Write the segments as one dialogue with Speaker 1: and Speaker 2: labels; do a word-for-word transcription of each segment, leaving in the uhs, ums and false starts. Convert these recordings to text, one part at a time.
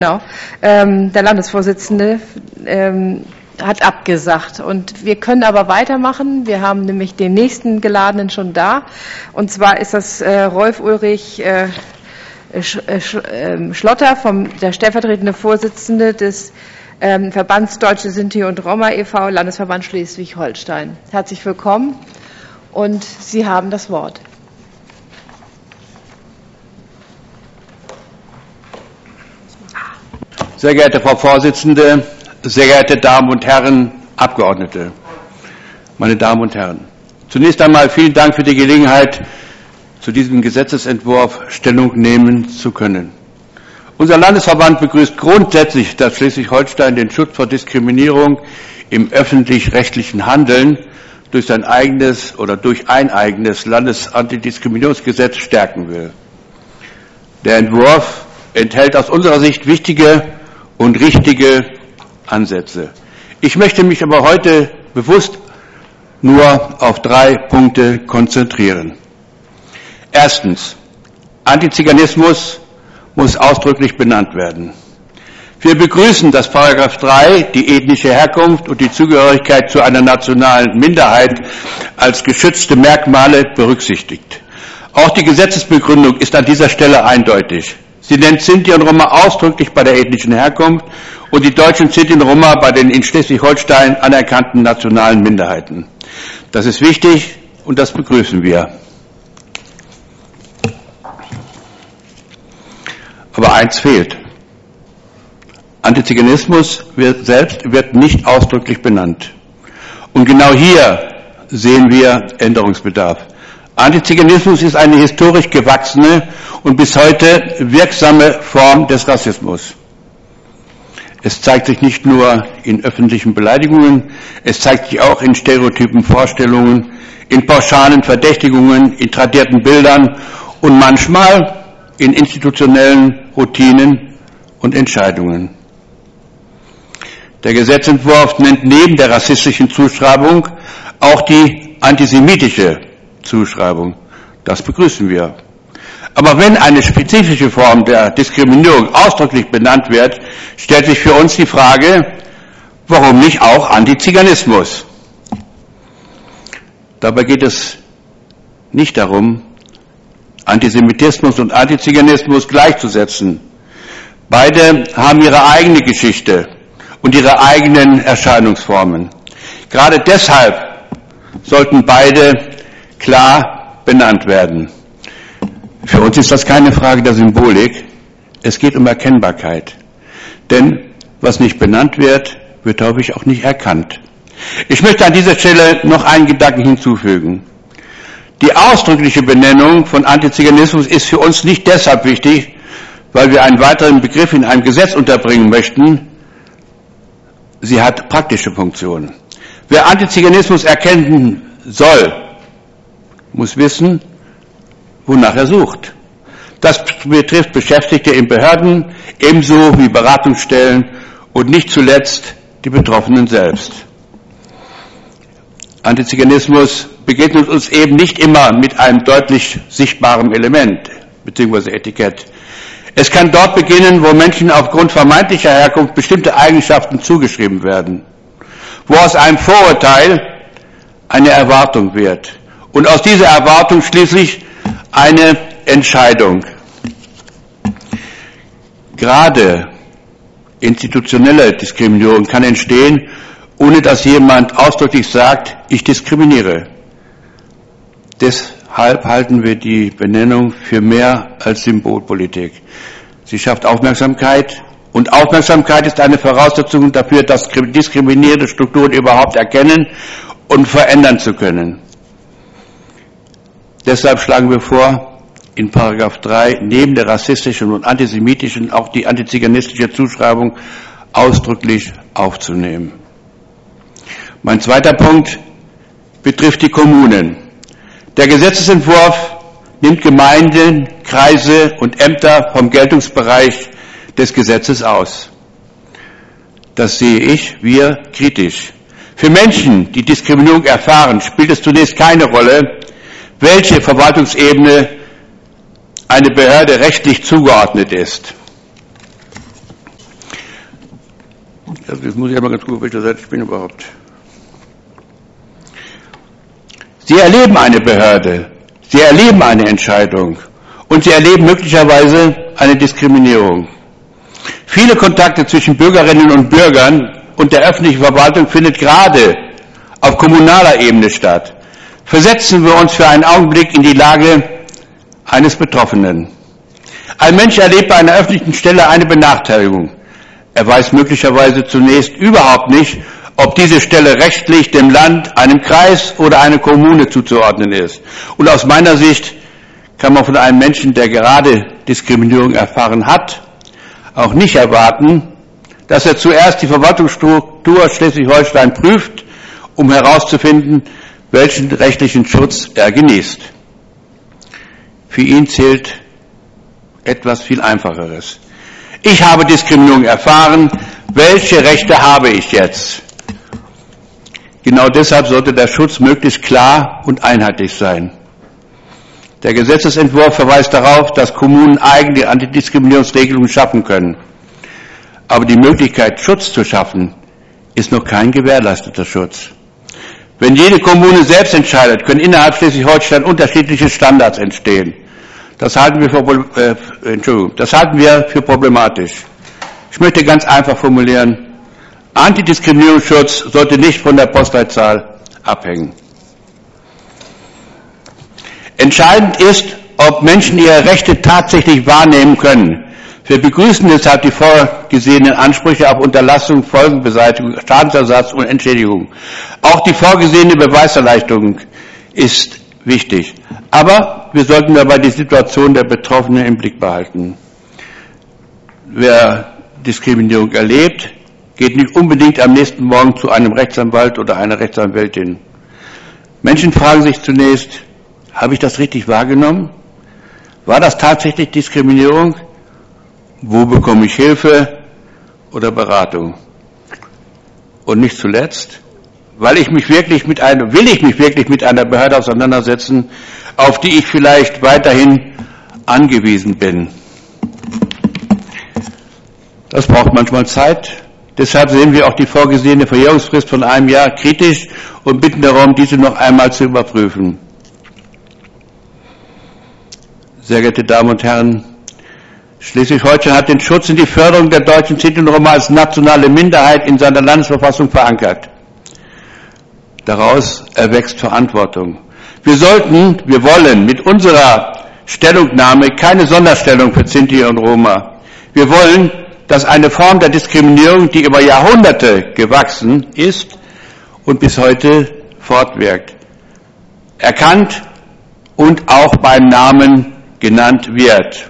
Speaker 1: Genau. Ähm, der Landesvorsitzende ähm, hat abgesagt und wir können aber weitermachen. Wir haben nämlich den nächsten Geladenen schon da und zwar ist das äh, Rolf Ulrich äh, Sch, äh, Sch, äh, Schlotter, vom, der stellvertretende Vorsitzende des ähm, Verbands Deutsche Sinti und Roma e V, Landesverband Schleswig-Holstein. Herzlich willkommen und Sie haben das Wort.
Speaker 2: Sehr geehrte Frau Vorsitzende, sehr geehrte Damen und Herren Abgeordnete, meine Damen und Herren. Zunächst einmal vielen Dank für die Gelegenheit, zu diesem Gesetzesentwurf Stellung nehmen zu können. Unser Landesverband begrüßt grundsätzlich, dass Schleswig-Holstein den Schutz vor Diskriminierung im öffentlich-rechtlichen Handeln durch sein eigenes oder durch ein eigenes Landesantidiskriminierungsgesetz stärken will. Der Entwurf enthält aus unserer Sicht wichtige und richtige Ansätze. Ich möchte mich aber heute bewusst nur auf drei Punkte konzentrieren. Erstens, Antiziganismus muss ausdrücklich benannt werden. Wir begrüßen, dass Paragraph drei die ethnische Herkunft und die Zugehörigkeit zu einer nationalen Minderheit als geschützte Merkmale berücksichtigt. Auch die Gesetzesbegründung ist an dieser Stelle eindeutig. Sie nennt Sinti und Roma ausdrücklich bei der ethnischen Herkunft und die deutschen Sinti und Roma bei den in Schleswig-Holstein anerkannten nationalen Minderheiten. Das ist wichtig und das begrüßen wir. Aber eins fehlt. Antiziganismus wird selbst wird nicht ausdrücklich benannt. Und genau hier sehen wir Änderungsbedarf. Antiziganismus ist eine historisch gewachsene und bis heute wirksame Form des Rassismus. Es zeigt sich nicht nur in öffentlichen Beleidigungen, es zeigt sich auch in stereotypen Vorstellungen, in pauschalen Verdächtigungen, in tradierten Bildern und manchmal in institutionellen Routinen und Entscheidungen. Der Gesetzentwurf nennt neben der rassistischen Zuschreibung auch die antisemitische Zuschreibung. Das begrüßen wir. Aber wenn eine spezifische Form der Diskriminierung ausdrücklich benannt wird, stellt sich für uns die Frage, warum nicht auch Antiziganismus? Dabei geht es nicht darum, Antisemitismus und Antiziganismus gleichzusetzen. Beide haben ihre eigene Geschichte und ihre eigenen Erscheinungsformen. Gerade deshalb sollten beide klar benannt werden. Für uns ist das keine Frage der Symbolik, es geht um Erkennbarkeit. Denn was nicht benannt wird, wird häufig auch nicht erkannt. Ich möchte an dieser Stelle noch einen Gedanken hinzufügen. Die ausdrückliche Benennung von Antiziganismus ist für uns nicht deshalb wichtig, weil wir einen weiteren Begriff in einem Gesetz unterbringen möchten. Sie hat praktische Funktionen. Wer Antiziganismus erkennen soll, muss wissen, wonach er sucht. Das betrifft Beschäftigte in Behörden, ebenso wie Beratungsstellen und nicht zuletzt die Betroffenen selbst. Antiziganismus begegnet uns eben nicht immer mit einem deutlich sichtbaren Element bzw. Etikett. Es kann dort beginnen, wo Menschen aufgrund vermeintlicher Herkunft bestimmte Eigenschaften zugeschrieben werden, wo aus einem Vorurteil eine Erwartung wird und aus dieser Erwartung schließlich eine Entscheidung. Gerade institutionelle Diskriminierung kann entstehen, ohne dass jemand ausdrücklich sagt, ich diskriminiere. Deshalb halten wir die Benennung für mehr als Symbolpolitik. Sie schafft Aufmerksamkeit und Aufmerksamkeit ist eine Voraussetzung dafür, dass diskriminierende Strukturen überhaupt erkennen und verändern zu können. Deshalb schlagen wir vor, in Paragraph drei neben der rassistischen und antisemitischen auch die antiziganistische Zuschreibung ausdrücklich aufzunehmen. Mein zweiter Punkt betrifft die Kommunen. Der Gesetzesentwurf nimmt Gemeinden, Kreise und Ämter vom Geltungsbereich des Gesetzes aus. Das sehe ich, wir, kritisch. Für Menschen, die Diskriminierung erfahren, spielt es zunächst keine Rolle, welche Verwaltungsebene eine Behörde rechtlich zugeordnet ist. Also jetzt muss ich einmal ganz gut, auf welcher Seite ich bin überhaupt. Sie erleben eine Behörde, Sie erleben eine Entscheidung und Sie erleben möglicherweise eine Diskriminierung. Viele Kontakte zwischen Bürgerinnen und Bürgern und der öffentlichen Verwaltung findet gerade auf kommunaler Ebene statt. Versetzen wir uns für einen Augenblick in die Lage eines Betroffenen. Ein Mensch erlebt bei einer öffentlichen Stelle eine Benachteiligung. Er weiß möglicherweise zunächst überhaupt nicht, ob diese Stelle rechtlich dem Land, einem Kreis oder einer Kommune zuzuordnen ist. Und aus meiner Sicht kann man von einem Menschen, der gerade Diskriminierung erfahren hat, auch nicht erwarten, dass er zuerst die Verwaltungsstruktur Schleswig-Holstein prüft, um herauszufinden, welchen rechtlichen Schutz er genießt. Für ihn zählt etwas viel Einfacheres. Ich habe Diskriminierung erfahren, welche Rechte habe ich jetzt? Genau deshalb sollte der Schutz möglichst klar und einheitlich sein. Der Gesetzesentwurf verweist darauf, dass Kommunen eigene Antidiskriminierungsregelungen schaffen können. Aber die Möglichkeit, Schutz zu schaffen, ist noch kein gewährleisteter Schutz. Wenn jede Kommune selbst entscheidet, können innerhalb Schleswig-Holstein unterschiedliche Standards entstehen. Das halten wir für, äh, Entschuldigung, das halten wir für problematisch. Ich möchte ganz einfach formulieren, Antidiskriminierungsschutz sollte nicht von der Postleitzahl abhängen. Entscheidend ist, ob Menschen ihre Rechte tatsächlich wahrnehmen können. Wir begrüßen deshalb die vorgesehenen Ansprüche auf Unterlassung, Folgenbeseitigung, Schadensersatz und Entschädigung. Auch die vorgesehene Beweiserleichterung ist wichtig. Aber wir sollten dabei die Situation der Betroffenen im Blick behalten. Wer Diskriminierung erlebt, geht nicht unbedingt am nächsten Morgen zu einem Rechtsanwalt oder einer Rechtsanwältin. Menschen fragen sich zunächst, habe ich das richtig wahrgenommen? War das tatsächlich Diskriminierung? Wo bekomme ich Hilfe oder Beratung? Und nicht zuletzt, weil ich mich wirklich mit einer, will ich mich wirklich mit einer Behörde auseinandersetzen, auf die ich vielleicht weiterhin angewiesen bin. Das braucht manchmal Zeit. Deshalb sehen wir auch die vorgesehene Verjährungsfrist von einem Jahr kritisch und bitten darum, diese noch einmal zu überprüfen. Sehr geehrte Damen und Herren, Schleswig-Holstein hat den Schutz und die Förderung der deutschen Sinti und Roma als nationale Minderheit in seiner Landesverfassung verankert. Daraus erwächst Verantwortung. Wir sollten, wir wollen mit unserer Stellungnahme keine Sonderstellung für Sinti und Roma. Wir wollen, dass eine Form der Diskriminierung, die über Jahrhunderte gewachsen ist und bis heute fortwirkt, erkannt und auch beim Namen genannt wird.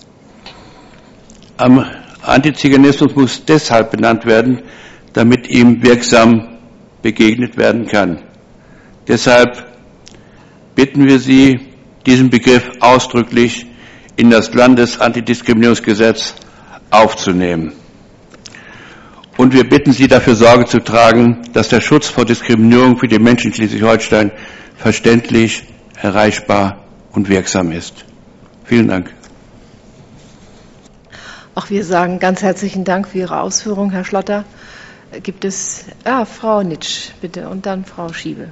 Speaker 2: Am Antiziganismus muss deshalb benannt werden, damit ihm wirksam begegnet werden kann. Deshalb bitten wir Sie, diesen Begriff ausdrücklich in das Landesantidiskriminierungsgesetz aufzunehmen. Und wir bitten Sie, dafür Sorge zu tragen, dass der Schutz vor Diskriminierung für die Menschen in Schleswig-Holstein verständlich, erreichbar und wirksam ist. Vielen Dank.
Speaker 1: Auch wir sagen ganz herzlichen Dank für Ihre Ausführungen, Herr Schlotter. Gibt es, ah, Frau Nitsch, bitte, und dann Frau Schiebe.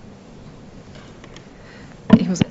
Speaker 1: Ich muss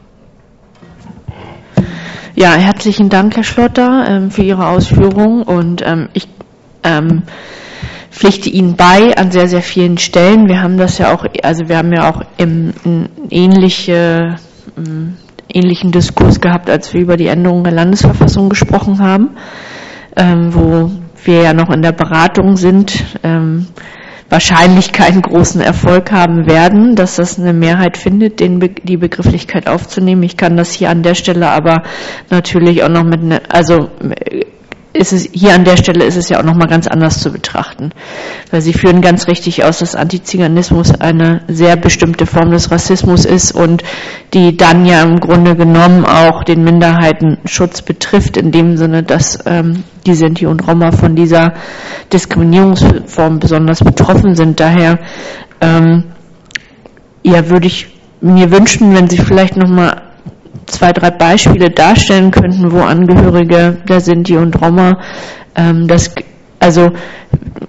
Speaker 3: Ja, herzlichen Dank, Herr Schlotter, ähm, für Ihre Ausführungen. Und ähm, ich ähm, pflichte Ihnen bei an sehr, sehr vielen Stellen. Wir haben das ja auch, also wir haben ja auch im, im ähnliche, im ähnlichen Diskurs gehabt, als wir über die Änderung der Landesverfassung gesprochen haben, ähm, wo wir ja noch in der Beratung sind, ähm, wahrscheinlich keinen großen Erfolg haben werden, dass das eine Mehrheit findet, den Be- die Begrifflichkeit aufzunehmen. Ich kann das hier an der Stelle aber natürlich auch noch mit, ne, also ist es hier an der Stelle ist es ja auch noch mal ganz anders zu betrachten, weil Sie führen ganz richtig aus, dass Antiziganismus eine sehr bestimmte Form des Rassismus ist und die dann ja im Grunde genommen auch den Minderheitenschutz betrifft, in dem Sinne, dass ähm, die Sinti und Roma von dieser Diskriminierungsform besonders betroffen sind. Daher ähm, ja, würde ich mir wünschen, wenn Sie vielleicht noch mal zwei, drei Beispiele darstellen könnten, wo Angehörige der Sinti und Roma ähm, das, also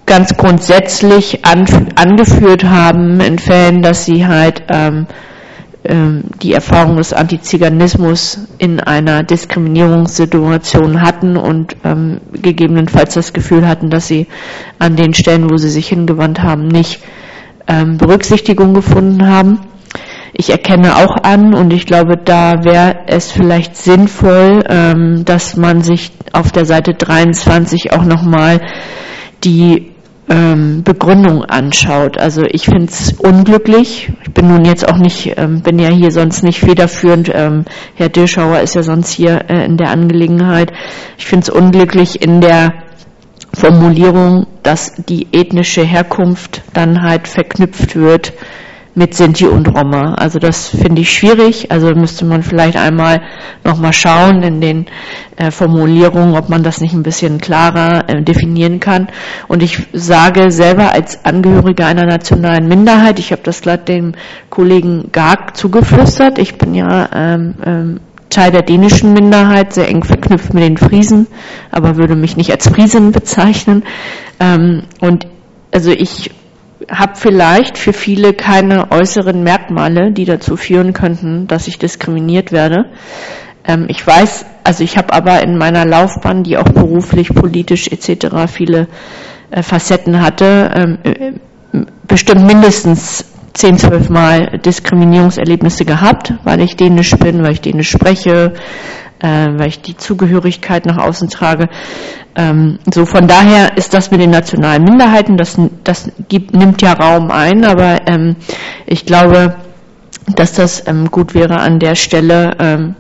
Speaker 3: ganz grundsätzlich an, angeführt haben in Fällen, dass sie halt ähm, ähm, die Erfahrung des Antiziganismus in einer Diskriminierungssituation hatten und ähm, gegebenenfalls das Gefühl hatten, dass sie an den Stellen, wo sie sich hingewandt haben, nicht ähm, Berücksichtigung gefunden haben. Ich erkenne auch an, und ich glaube, da wäre es vielleicht sinnvoll, ähm, dass man sich auf der Seite dreiundzwanzig auch nochmal die ähm, Begründung anschaut. Also ich finde es unglücklich. Ich bin nun jetzt auch nicht, ähm, bin ja hier sonst nicht federführend. Ähm, Herr Dirschauer ist ja sonst hier äh, in der Angelegenheit. Ich finde es unglücklich in der Formulierung, dass die ethnische Herkunft dann halt verknüpft wird mit Sinti und Roma. Also das finde ich schwierig. Also müsste man vielleicht einmal nochmal schauen in den äh, Formulierungen, ob man das nicht ein bisschen klarer äh, definieren kann. Und ich sage selber als Angehöriger einer nationalen Minderheit, ich habe das gerade dem Kollegen Garg zugeflüstert, ich bin ja ähm, ähm, Teil der dänischen Minderheit, sehr eng verknüpft mit den Friesen, aber würde mich nicht als Friesin bezeichnen. Ähm, und also ich habe vielleicht für viele keine äußeren Merkmale, die dazu führen könnten, dass ich diskriminiert werde. Ähm, ich weiß, also ich habe aber in meiner Laufbahn, die auch beruflich, politisch et cetera viele äh, Facetten hatte, ähm, äh, bestimmt mindestens zehn, zwölf Mal Diskriminierungserlebnisse gehabt, weil ich dänisch bin, weil ich dänisch spreche, äh, weil ich die Zugehörigkeit nach außen trage. Ähm, so von daher ist das mit den nationalen Minderheiten, das, das gibt, nimmt ja Raum ein, aber ähm, ich glaube, dass das ähm, gut wäre an der Stelle, ähm,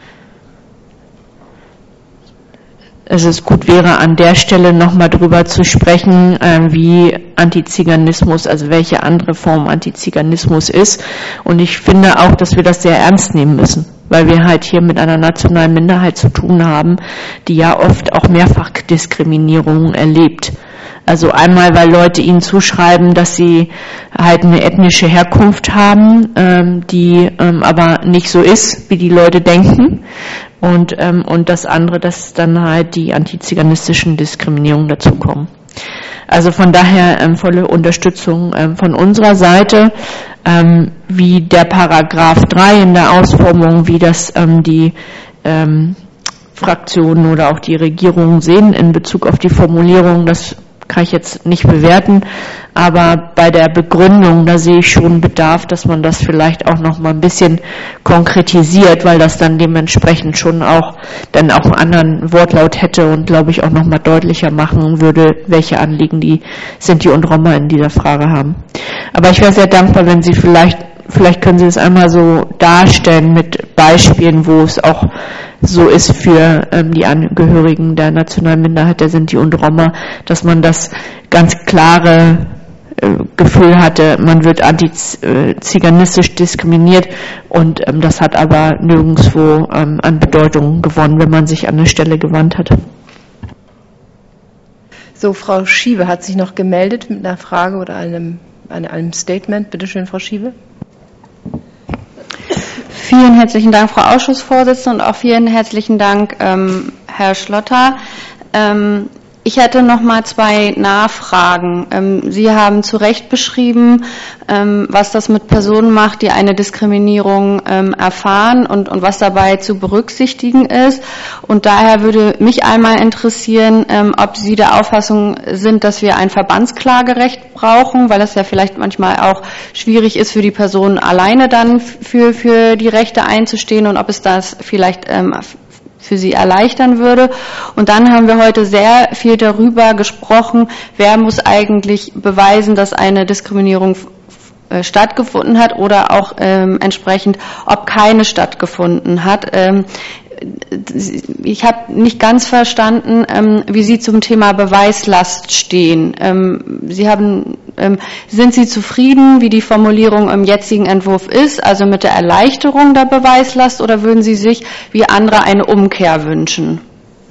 Speaker 3: es ist gut wäre an der Stelle nochmal drüber zu sprechen, ähm, wie Antiziganismus, also welche andere Form Antiziganismus ist. Und ich finde auch, dass wir das sehr ernst nehmen müssen, weil wir halt hier mit einer nationalen Minderheit zu tun haben, die ja oft auch Mehrfachdiskriminierungen erlebt. Also einmal, weil Leute ihnen zuschreiben, dass sie halt eine ethnische Herkunft haben, ähm, die ähm, aber nicht so ist, wie die Leute denken. Und, ähm, und das andere, dass dann halt die antiziganistischen Diskriminierungen dazukommen. Also von daher ähm, volle Unterstützung ähm, von unserer Seite, ähm, wie der Paragraph drei in der Ausformung, wie das ähm, die ähm, Fraktionen oder auch die Regierungen sehen in Bezug auf die Formulierung, das kann ich jetzt nicht bewerten, aber bei der Begründung, da sehe ich schon Bedarf, dass man das vielleicht auch noch mal ein bisschen konkretisiert, weil das dann dementsprechend schon auch dann auch einen anderen Wortlaut hätte und glaube ich auch noch mal deutlicher machen würde, welche Anliegen die Sinti und Roma in dieser Frage haben. Aber ich wäre sehr dankbar, wenn Sie vielleicht Vielleicht können Sie es einmal so darstellen mit Beispielen, wo es auch so ist für ähm, die Angehörigen der nationalen Minderheit, der Sinti und Roma, dass man das ganz klare äh, Gefühl hatte, man wird antiziganistisch diskriminiert und ähm, das hat aber nirgendwo ähm, an Bedeutung gewonnen, wenn man sich an eine Stelle gewandt hat.
Speaker 1: So, Frau Schiebe hat sich noch gemeldet mit einer Frage oder einem, einem Statement. Bitte schön, Frau Schiebe.
Speaker 4: Vielen herzlichen Dank, Frau Ausschussvorsitzende, und auch vielen herzlichen Dank, ähm, Herr Schlotter. Ähm, ich hätte noch mal zwei Nachfragen. Ähm, Sie haben zu Recht beschrieben, ähm, was das mit Personen macht, die eine Diskriminierung ähm, erfahren und, und was dabei zu berücksichtigen ist. Und daher würde mich einmal interessieren, ähm, ob Sie der Auffassung sind, dass wir ein Verbandsklagerecht brauchen, weil das ja vielleicht manchmal auch schwierig ist für die Personen alleine dann für, für die Rechte einzustehen und ob es das vielleicht ähm, für sie erleichtern würde. Und dann haben wir heute sehr viel darüber gesprochen, wer muss eigentlich beweisen, dass eine Diskriminierung äh, stattgefunden hat oder auch ähm, entsprechend, ob keine stattgefunden hat. Ähm, ich habe nicht ganz verstanden, ähm, wie Sie zum Thema Beweislast stehen. Ähm, Sie haben, ähm, sind Sie zufrieden, wie die Formulierung im jetzigen Entwurf ist, also mit der Erleichterung der Beweislast, oder würden Sie sich wie andere eine Umkehr wünschen?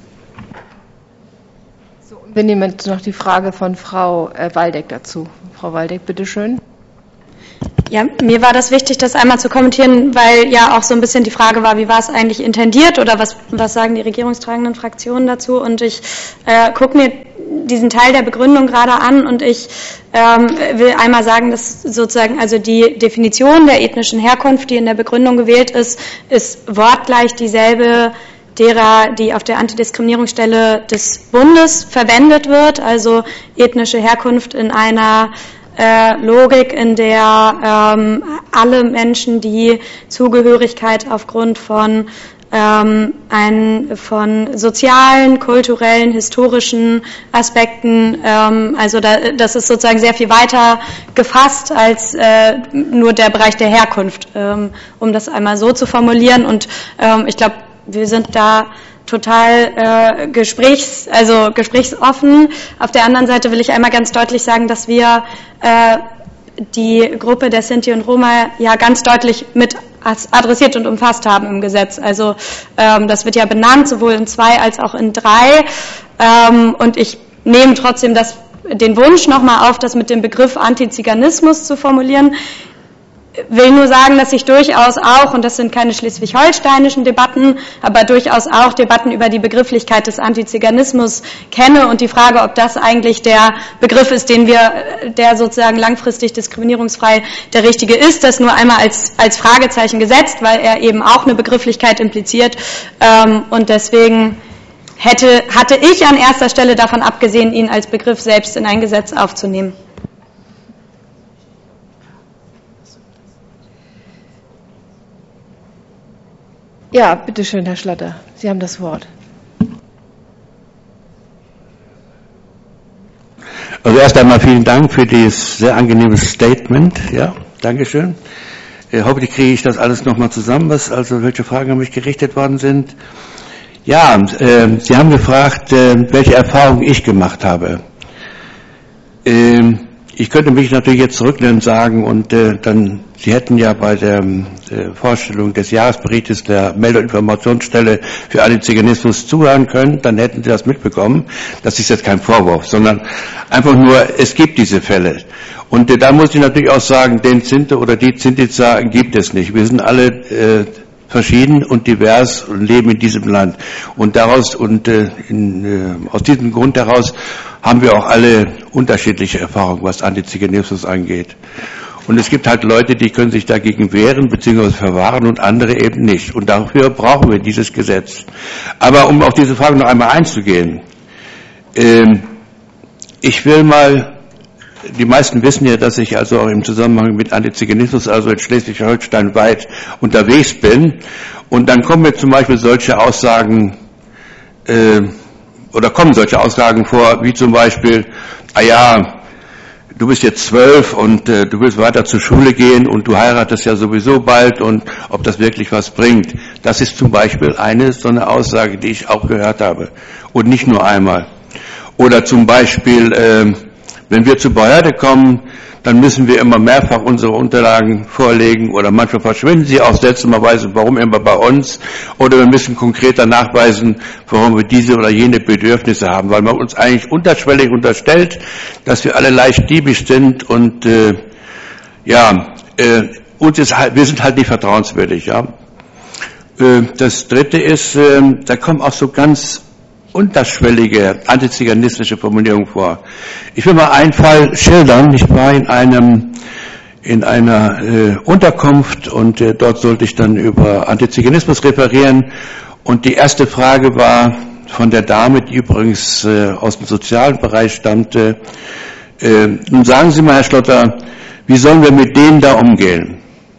Speaker 1: So, wir nehmen jetzt noch die Frage von Frau äh, Waldeck dazu. Frau Waldeck, bitteschön.
Speaker 5: Ja, mir war das wichtig, das einmal zu kommentieren, weil ja auch so ein bisschen die Frage war, wie war es eigentlich intendiert oder was, was sagen die regierungstragenden Fraktionen dazu? Und ich äh, gucke mir diesen Teil der Begründung gerade an und ich ähm, will einmal sagen, dass sozusagen also die Definition der ethnischen Herkunft, die in der Begründung gewählt ist, ist wortgleich dieselbe derer, die auf der Antidiskriminierungsstelle des Bundes verwendet wird, also ethnische Herkunft in einer äh, Logik, in der ähm, alle Menschen, die Zugehörigkeit aufgrund von ähm, ein, von sozialen, kulturellen, historischen Aspekten, ähm, also da, das ist sozusagen sehr viel weiter gefasst als äh, nur der Bereich der Herkunft, ähm, um das einmal so zu formulieren. Und ähm, ich glaube, wir sind da total äh, gesprächs, also gesprächsoffen. Auf der anderen Seite will ich einmal ganz deutlich sagen, dass wir äh, die Gruppe der Sinti und Roma ja ganz deutlich mit adressiert und umfasst haben im Gesetz. Also ähm, das wird ja benannt, sowohl in zwei als auch in drei. Ähm, und ich nehme trotzdem das, den Wunsch nochmal auf, das mit dem Begriff Antiziganismus zu formulieren. Will nur sagen, dass ich durchaus auch, und das sind keine schleswig-holsteinischen Debatten, aber durchaus auch Debatten über die Begrifflichkeit des Antiziganismus kenne und die Frage, ob das eigentlich der Begriff ist, den wir, der sozusagen langfristig diskriminierungsfrei der richtige ist, das nur einmal als, als Fragezeichen gesetzt, weil er eben auch eine Begrifflichkeit impliziert, ähm, und deswegen hätte, hatte ich an erster Stelle davon abgesehen, ihn als Begriff selbst in ein Gesetz aufzunehmen.
Speaker 1: Ja, bitteschön, Herr Schlotter. Sie haben das Wort.
Speaker 2: Also erst einmal vielen Dank für dieses sehr angenehme Statement. Ja, Dankeschön. Äh, hoffentlich kriege ich das alles nochmal zusammen, was, also welche Fragen an mich gerichtet worden sind. Ja, äh, Sie haben gefragt, äh, welche Erfahrungen ich gemacht habe. Äh, Ich könnte mich natürlich jetzt zurücklehnen und sagen, und äh, dann, Sie hätten ja bei der äh, Vorstellung des Jahresberichtes der Melde- und Informationsstelle für Antiziganismus zuhören können, dann hätten Sie das mitbekommen. Das ist jetzt kein Vorwurf, sondern einfach nur, es gibt diese Fälle. Und äh, da muss ich natürlich auch sagen, den Sinti oder die Sintica gibt es nicht. Wir sind alle äh, verschieden und divers und leben in diesem Land. Und daraus und äh, in, äh, aus diesem Grund heraus haben wir auch alle unterschiedliche Erfahrungen, was Antiziganismus angeht. Und es gibt halt Leute, die können sich dagegen wehren bzw. verwahren und andere eben nicht. Und dafür brauchen wir dieses Gesetz. Aber um auf diese Frage noch einmal einzugehen, ähm, ich will mal, die meisten wissen ja, dass ich also auch im Zusammenhang mit Antiziganismus, also in Schleswig-Holstein weit unterwegs bin. Und dann kommen mir zum Beispiel solche Aussagen, äh, oder kommen solche Aussagen vor, wie zum Beispiel, ah ja, du bist jetzt zwölf und äh, du willst weiter zur Schule gehen und du heiratest ja sowieso bald und ob das wirklich was bringt. Das ist zum Beispiel eine so eine Aussage, die ich auch gehört habe. Und nicht nur einmal. Oder zum Beispiel, äh, wenn wir zur Behörde kommen, dann müssen wir immer mehrfach unsere Unterlagen vorlegen oder manchmal verschwinden sie auch seltsamerweise, warum immer bei uns, oder wir müssen konkreter nachweisen, warum wir diese oder jene Bedürfnisse haben, weil man uns eigentlich unterschwellig unterstellt, dass wir alle leicht diebisch sind und äh, ja, äh, uns ist halt, wir sind halt nicht vertrauenswürdig. Ja. Äh, das Dritte ist, äh, da kommen auch so ganz unterschwellige antiziganistische Formulierung vor. Ich will mal einen Fall schildern. Ich war in einem in einer äh, Unterkunft und äh, dort sollte ich dann über Antiziganismus referieren und die erste Frage war von der Dame, die übrigens äh, aus dem sozialen Bereich stammte. Äh, nun sagen Sie mal, Herr Schlotter, wie sollen wir mit denen da umgehen?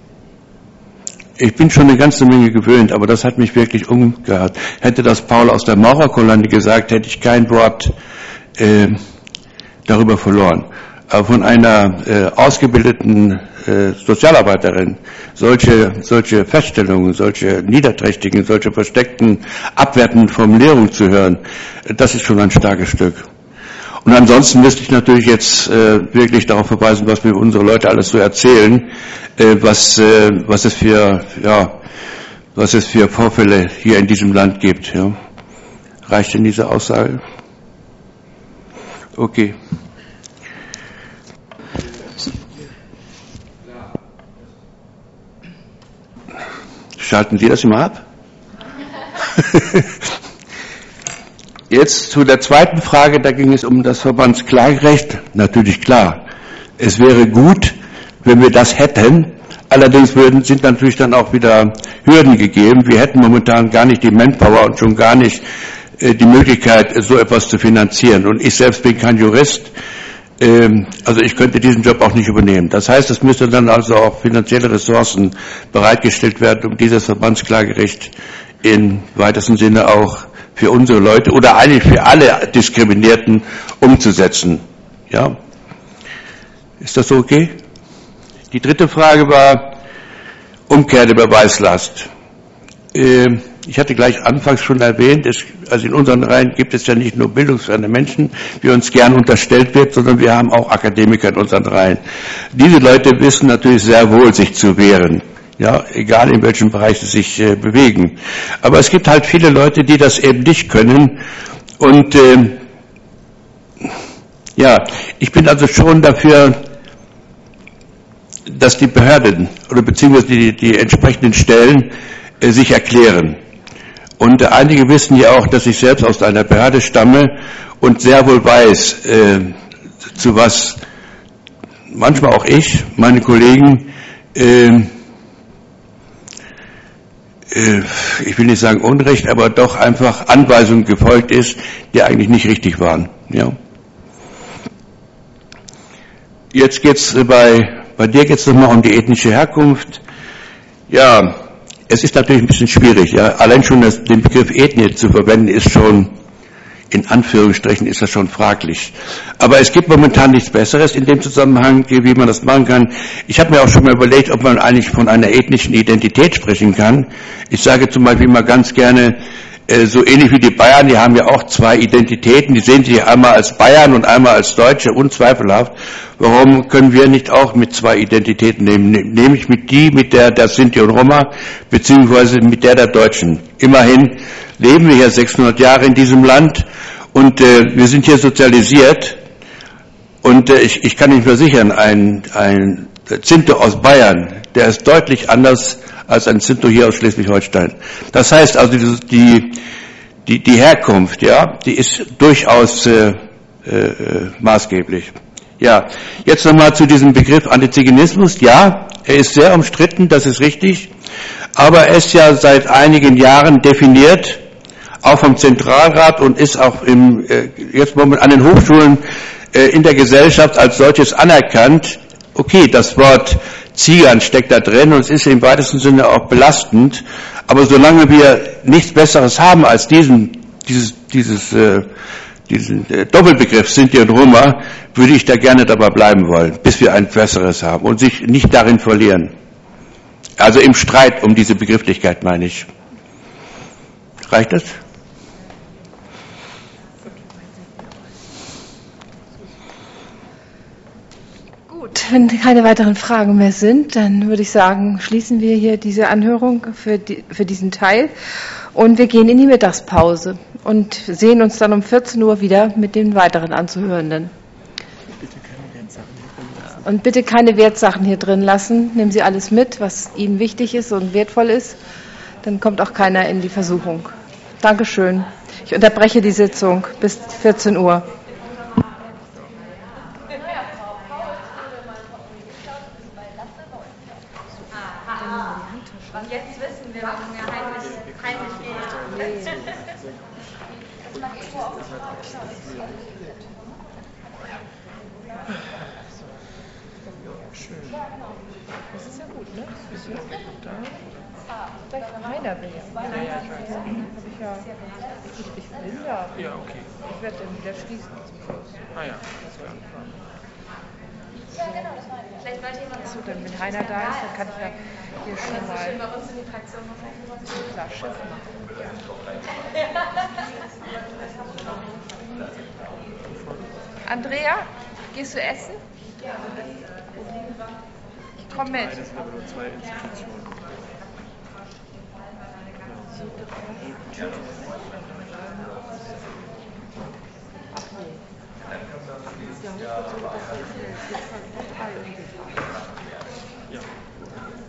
Speaker 2: Ich bin schon eine ganze Menge gewöhnt, aber das hat mich wirklich umgehört. Hätte das Paul aus der Maurerkolonne gesagt, hätte ich kein Wort äh, darüber verloren. Aber von einer äh, ausgebildeten äh, Sozialarbeiterin solche, solche Feststellungen, solche niederträchtigen, solche versteckten, abwertenden Formulierungen zu hören, das ist schon ein starkes Stück. Und ansonsten müsste ich natürlich jetzt äh, wirklich darauf verweisen, was mir unsere Leute alles so erzählen, äh, was äh, was es für ja was es für Vorfälle hier in diesem Land gibt. Ja. Reicht denn diese Aussage? Okay. Schalten Sie das immer ab? Jetzt zu der zweiten Frage, da ging es um das Verbandsklagerecht. Natürlich klar, es wäre gut, wenn wir das hätten. Allerdings würden, sind natürlich dann auch wieder Hürden gegeben. Wir hätten momentan gar nicht die Manpower und schon gar nicht äh, die Möglichkeit, so etwas zu finanzieren. Und ich selbst bin kein Jurist, ähm, also ich könnte diesen Job auch nicht übernehmen. Das heißt, es müsste dann also auch finanzielle Ressourcen bereitgestellt werden, um dieses Verbandsklagerecht im weitesten Sinne auch für unsere Leute oder eigentlich für alle Diskriminierten umzusetzen. Ja? Ist das so okay? Die dritte Frage war Umkehr der Beweislast. Ich hatte gleich anfangs schon erwähnt, es, also in unseren Reihen gibt es ja nicht nur bildungsferne Menschen, wie uns gern unterstellt wird, sondern wir haben auch Akademiker in unseren Reihen. Diese Leute wissen natürlich sehr wohl, sich zu wehren. Ja, egal in welchem Bereich sie sich äh, bewegen. Aber es gibt halt viele Leute, die das eben nicht können. Und äh, ja, ich bin also schon dafür, dass die Behörden oder beziehungsweise die, die entsprechenden Stellen äh, sich erklären. Und äh, einige wissen ja auch, dass ich selbst aus einer Behörde stamme und sehr wohl weiß, äh, zu was manchmal auch ich, meine Kollegen, äh, ich will nicht sagen Unrecht, aber doch einfach Anweisungen gefolgt ist, die eigentlich nicht richtig waren. Ja. Jetzt geht's bei, bei dir geht's nochmal um die ethnische Herkunft. Ja, es ist natürlich ein bisschen schwierig. Ja. Allein schon das, den Begriff Ethnie zu verwenden, ist schon, in Anführungsstrichen, ist das schon fraglich. Aber es gibt momentan nichts Besseres in dem Zusammenhang, wie man das machen kann. Ich habe mir auch schon mal überlegt, ob man eigentlich von einer ethnischen Identität sprechen kann. Ich sage zum Beispiel mal ganz gerne, äh, so ähnlich wie die Bayern, die haben ja auch zwei Identitäten, die sehen sich einmal als Bayern und einmal als Deutsche, unzweifelhaft. Warum können wir nicht auch mit zwei Identitäten nehmen? Nämlich mit die, mit der der Sinti und Roma, beziehungsweise mit der der Deutschen. Immerhin leben wir hier sechshundert Jahre in diesem Land und äh, wir sind hier sozialisiert. Und äh, ich, ich kann Ihnen versichern, ein, ein Zinto aus Bayern, der ist deutlich anders als ein Zinto hier aus Schleswig-Holstein. Das heißt also, die, die, die Herkunft, ja, die ist durchaus äh, äh, maßgeblich. Ja, jetzt nochmal zu diesem Begriff Antiziganismus. Ja, er ist sehr umstritten, das ist richtig, aber er ist ja seit einigen Jahren definiert, auch vom Zentralrat und ist auch im, äh, jetzt momentan an den Hochschulen äh, in der Gesellschaft als solches anerkannt. Okay, das Wort Zigan steckt da drin und es ist im weitesten Sinne auch belastend, aber solange wir nichts Besseres haben als diesen, dieses, dieses, äh, diesen äh, Doppelbegriff Sinti und Roma, würde ich da gerne dabei bleiben wollen, bis wir ein Besseres haben und sich nicht darin verlieren. Also im Streit um diese Begrifflichkeit, meine ich. Reicht das?
Speaker 1: Gut, wenn keine weiteren Fragen mehr sind, dann würde ich sagen, schließen wir hier diese Anhörung für, die, für diesen Teil und wir gehen in die Mittagspause und sehen uns dann um vierzehn Uhr wieder mit den weiteren Anzuhörenden. Und bitte keine Wertsachen hier drin lassen. Nehmen Sie alles mit, was Ihnen wichtig ist und wertvoll ist. Dann kommt auch keiner in die Versuchung. Dankeschön. Ich unterbreche die Sitzung bis vierzehn Uhr.
Speaker 6: Jetzt wissen wir, warum er heimlich, heimlich geht.
Speaker 1: Das ist ja gut, ne? Das ist ja gut, da. Vielleicht Rainer will ja. Ja, ja, ich weiß. Habe ich ja. Ich, ich will ja. Ja, okay. Ich werde dann wieder schließen zum Schluss. Ah ja, das wäre anfangen. Ja, genau, das meine ich. Vielleicht wollte jemand. So, dann, wenn Heiner da ist, dann kann ich ja hier schon mal bei uns in die Fraktion ein Glas Schiff machen. Andrea, gehst du essen? Ja. Ich komme mit. Das waren nur zwei Institutionen. Ja.